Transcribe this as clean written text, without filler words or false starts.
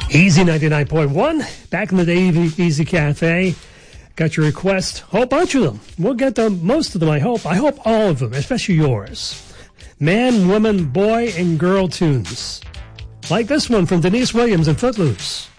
Easy 99.1, back in the day, Easy Cafe. Got your request, whole bunch of them. We'll get them, most of them, I hope. I hope all of them, especially yours. Man, woman, boy, and girl tunes. Like this one from Denise Williams and Footloose.